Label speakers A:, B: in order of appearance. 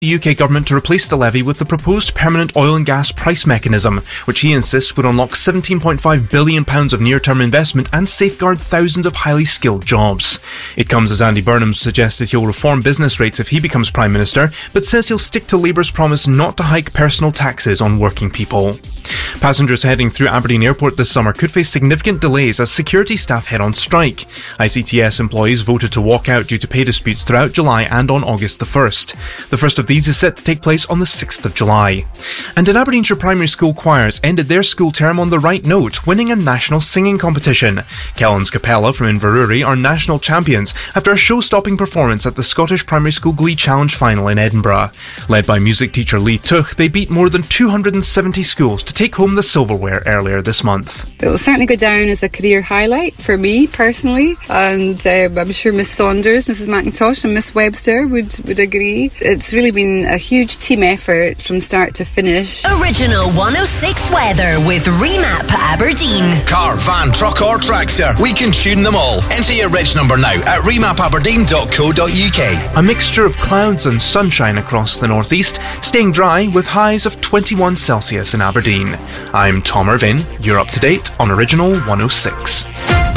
A: The UK government to replace the levy with the proposed permanent oil and gas price mechanism, which he insists would unlock £17.5 billion of near-term investment and safeguard thousands of highly skilled jobs. It comes as Andy Burnham suggested he'll reform business rates if he becomes Prime Minister, but says he'll stick to Labour's promise not to hike personal taxes on working people. Passengers heading through Aberdeen Airport this summer could face significant delays as security staff head on strike. ICTS employees voted to walk out due to pay disputes throughout July and on August the 1st. The first of these is set to take place on the 6th of July. And an Aberdeenshire primary school choirs ended their school term on the right note, winning a national singing competition. Kellen's Capella from Inverurie are national champions after a show-stopping performance at the Scottish Primary School Glee Challenge final in Edinburgh. Led by music teacher Lee Tuch, they beat more than 270 schools to take home the silverware earlier this month.
B: It will certainly go down as a career highlight for me personally, and I'm sure Miss Saunders, Mrs McIntosh and Miss Webster would agree. It's really been a huge team effort from start to finish.
C: Original 106 weather with Remap Aberdeen.
D: Car, van, truck or tractor, we can tune them all. Enter your reg number now at remapaberdeen.co.uk.
A: A mixture of clouds and sunshine across the northeast, staying dry with highs of 21 Celsius in Aberdeen. I'm Tom Irvine. You're up to date on Original 106.